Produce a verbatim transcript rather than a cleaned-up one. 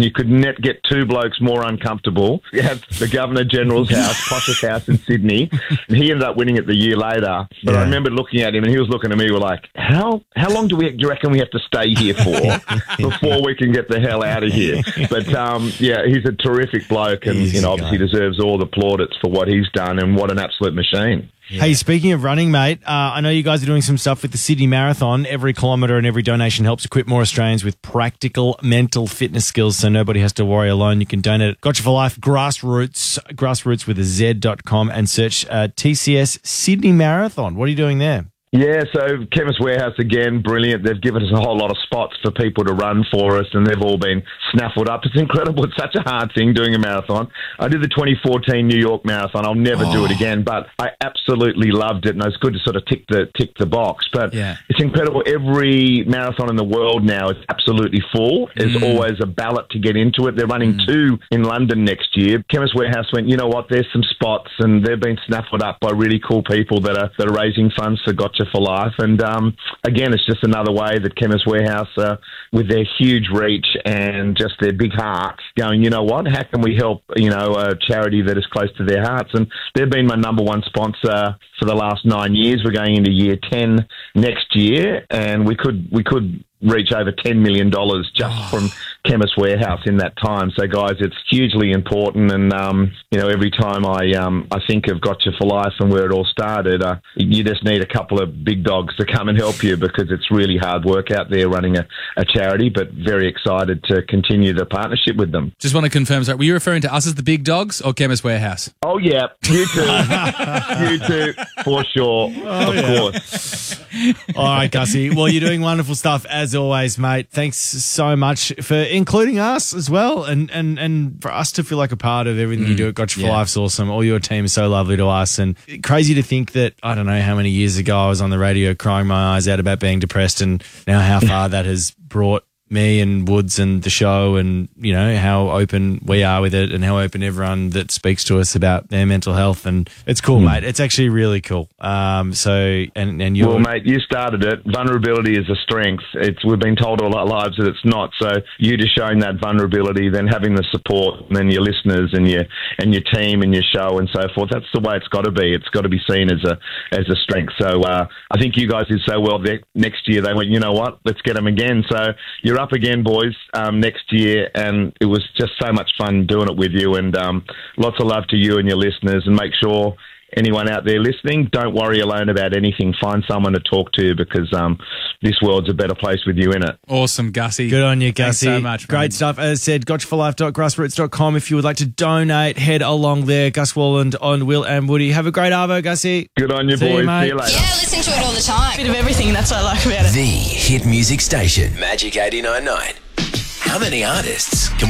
and you could net get two blokes more uncomfortable. You have the Governor General's house, poshest house in Sydney, and he ended up winning it the year later. But Yeah. I remember looking at him, and he was looking at me, we're like, how how long do we do you reckon we have to stay here for before we can get the hell out of here? But um, yeah, he's a terrific bloke, and He's you know, a obviously guy. deserves all the plaudits for what he's done, and what an absolute machine. Hey, speaking of running, mate, uh, I know you guys are doing some stuff with the Sydney Marathon. Every kilometre and every donation helps equip more Australians with practical mental fitness skills so nobody has to worry alone. You can donate at Gotcha for Life Grassroots, grassroots with a Z dot com, and search uh, T C S Sydney Marathon. What are you doing there? Yeah, so Chemist Warehouse, again, brilliant. They've given us a whole lot of spots for people to run for us, and they've all been snaffled up. It's incredible. It's such a hard thing doing a marathon. I did the twenty fourteen New York Marathon. I'll never Oh. do it again, but I absolutely loved it, and it's good to sort of tick the tick the box. But Yeah. it's incredible. Every marathon in the world now is absolutely full. There's Mm. always a ballot to get into it. They're running two in London next year. Chemist Warehouse went, you know what, there's some spots, and they've been snaffled up by really cool people that are that are raising funds for Gotcha for Life. And um, again, it's just another way that Chemist Warehouse, uh, with their huge reach and just their big hearts, going, you know what, how can we help, you know, a charity that is close to their hearts? And they've been my number one sponsor for the last nine years. We're going into year ten next year, and we could we could reach over ten million dollars just Oh. from Chemist Warehouse in that time. So, guys, it's hugely important. And, um, you know, every time I um, I think of Gotcha for Life and where it all started, uh, you just need a couple of big dogs to come and help you, because it's really hard work out there running a, a charity, but very excited to continue the partnership with them. Just want to confirm, sorry, were you referring to us as the big dogs or Chemist Warehouse? Oh, yeah, you too. You too, for sure, of yeah. course. All right, Gussie. Well, you're doing wonderful stuff as always, mate. Thanks so much for including us as well, and and, and for us to feel like a part of everything you do at Gotcha for yeah. Life's awesome. All your team is so lovely to us, and crazy to think that, I don't know how many years ago I was on the radio crying my eyes out about being depressed, and now how far that has brought me and Woods and the show, and, you know, how open we are with it, and how open everyone that speaks to us about their mental health. And it's cool, mate. It's actually really cool. Um, so, and, and you're... Well, mate, you started it. Vulnerability is a strength. It's We've been told all our lives that it's not. So you just showing that vulnerability, then having the support, and then your listeners and your and your team and your show and so forth. That's the way it's got to be. It's got to be seen as a as a strength. So uh, I think you guys did so well there. Next year they went, you know what, let's get them again. So you're up again, boys, um, next year, and it was just so much fun doing it with you, and um, lots of love to you and your listeners. And make sure anyone out there listening, don't worry alone about anything. Find someone to talk to, because um, this world's a better place with you in it. Awesome, Gussie. Good on you, Thanks Gussie. so much, Great man. stuff. As I said, gotcha for life dot grassroots dot com. If you would like to donate, head along there. Gus Walland on Will and Woody. Have a great Arvo, Gussie. Good on you, See you, boys. mate. See you later. Yeah, listen to it all the time. Bit of everything, that's what I like about it. The hit music station, Magic eighty-nine point nine. How many artists can we